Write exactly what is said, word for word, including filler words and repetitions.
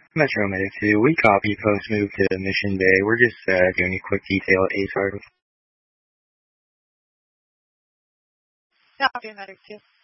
Metro Medic two, we copy post move to Mission Bay. We're just uh, doing a quick detail at Ace Hardware. Copy, Medic two.